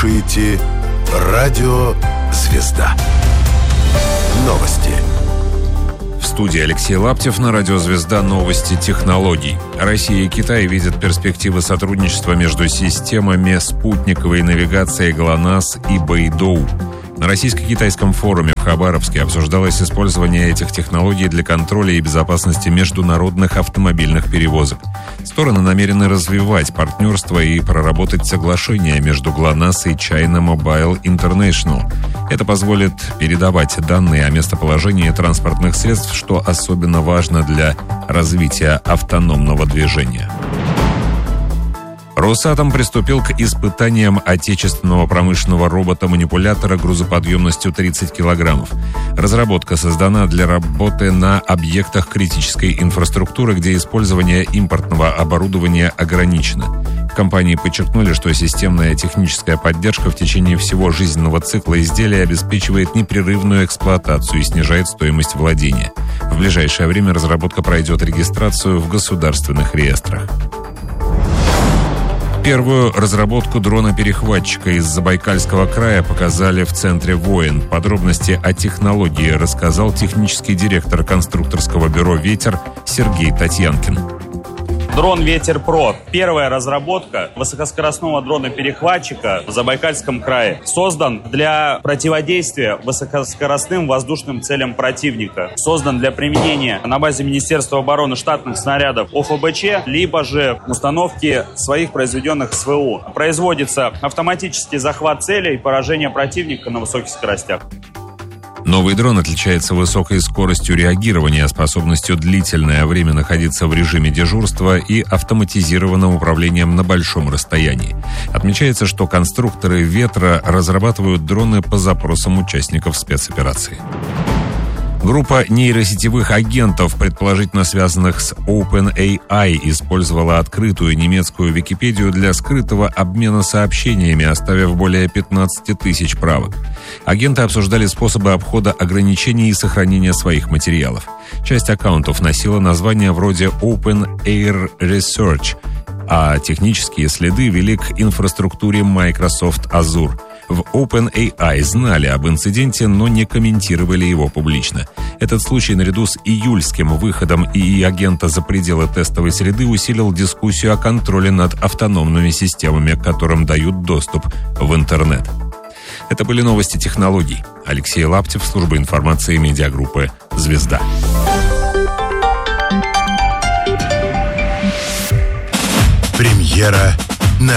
слушаете радио «Звезда». Новости. В студии Алексей Лаптев, на радио «Звезда» новости технологий. Россия и Китай видят перспективы сотрудничества между системами спутниковой навигации ГЛОНАСС и Бэйдоу. На российско-китайском форуме в Хабаровске обсуждалось использование этих технологий для контроля и безопасности международных автомобильных перевозок. Стороны намерены развивать партнерство и проработать соглашение между ГЛОНАСС и China Mobile International. Это позволит передавать данные о местоположении транспортных средств, что особенно важно для развития автономного движения. Росатом приступил к испытаниям отечественного промышленного робота-манипулятора грузоподъемностью 30 килограммов. Разработка создана для работы на объектах критической инфраструктуры, где использование импортного оборудования ограничено. В компании подчеркнули, что системная техническая поддержка в течение всего жизненного цикла изделия обеспечивает непрерывную эксплуатацию и снижает стоимость владения. В ближайшее время разработка пройдет регистрацию в государственных реестрах. Первую разработку дрона-перехватчика из Забайкальского края показали в Центре ВОИН. Подробности о технологии рассказал технический директор конструкторского бюро «Ветер» Сергей Татьянкин. Дрон «Ветер Про» – первая разработка высокоскоростного дрона-перехватчика в Забайкальском крае. Создан для противодействия высокоскоростным воздушным целям противника. Создан для применения на базе Министерства обороны штатных снарядов ОФБЧ, либо же установки своих произведенных СВУ. Производится автоматический захват цели и поражение противника на высоких скоростях. Новый дрон отличается высокой скоростью реагирования, способностью длительное время находиться в режиме дежурства и автоматизированным управлением на большом расстоянии. Отмечается, что конструкторы «Ветра» разрабатывают дроны по запросам участников спецоперации. Группа нейросетевых агентов, предположительно связанных с OpenAI, использовала открытую немецкую Википедию для скрытого обмена сообщениями, оставив более 15 тысяч правок. Агенты обсуждали способы обхода ограничений и сохранения своих материалов. Часть аккаунтов носила названия вроде OpenAir Research, а технические следы вели к инфраструктуре Microsoft Azure. В OpenAI знали об инциденте, но не комментировали его публично. Этот случай, наряду с июльским выходом ИИ-агента за пределы тестовой среды, усилил дискуссию о контроле над автономными системами, которым дают доступ в интернет. Это были новости технологий. Алексей Лаптев, служба информации медиагруппы «Звезда». Премьера